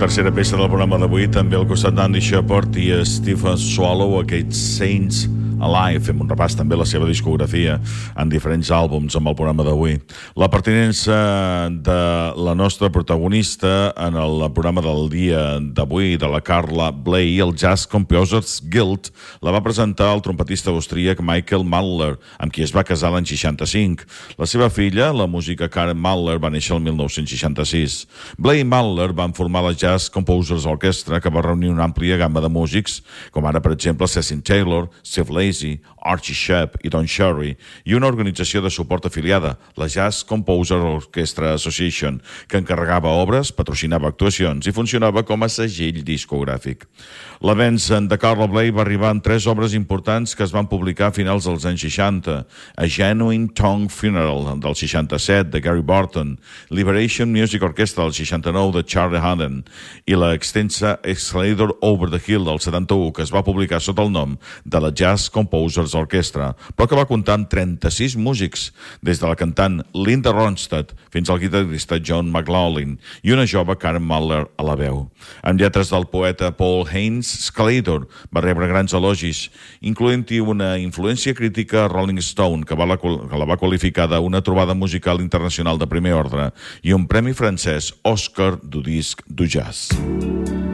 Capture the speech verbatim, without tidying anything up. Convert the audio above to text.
Tercera peça del programa d'avui, també al costat d'Andy Shepherd i Stephen Swallow, aquests Saints Alive. Fem un repàs també a la seva discografia en diferents àlbums amb el programa d'avui. La pertinença de la nostra protagonista en el programa del dia d'avui, de la Carla Bley, el Jazz Composers Guild, la va presentar el trompetista austríac Michael Mahler, amb qui es va casar l'any seixanta-cinc. La seva filla, la música Karen Mahler, va néixer el mil nou-cents seixanta-sis. Bley i Mahler van formar la Jazz Composers Orchestra, que va reunir una àmplia gamma de músics, com ara, per exemple, Cecil Taylor, Steve Lacy, Archie Shepp i Don Cherry, i una organització de suport afiliada, la Jazz Composer Orchestra Association, que encarregava obres, patrocinava actuacions i funcionava com a segell discogràfic. L'avenç de Carla Bley va arribar en tres obres importants que es van publicar a finals dels anys seixanta: A Genuine Tongue Funeral, del seixanta-set, de Gary Barton, Liberation Music Orchestra, del seixanta-nou, de Charlie Haden, i la extensa Escalator Over the Hill, del setanta-u, que es va publicar sota el nom de la Jazz Composers Orchestra, però que va comptar amb trenta-sis músics, des de la cantant Linda Ronstadt fins al guitarrista John McLaughlin i una jove Karen Mahler a la veu. Amb lletres del poeta Paul Haynes, Escalator va rebre grans elogis, incloent-hi una influència crítica a Rolling Stone, que, va la, que la va qualificar d'una trobada musical internacional de primer ordre, i un premi francès Oscar du disc du jazz.